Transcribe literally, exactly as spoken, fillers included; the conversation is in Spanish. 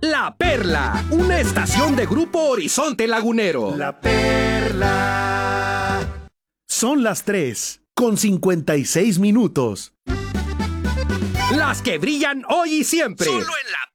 La Perla, una estación de Grupo Horizonte Lagunero. La Perla. Son las tres, con cincuenta y seis minutos. Las que brillan hoy y siempre. Solo en La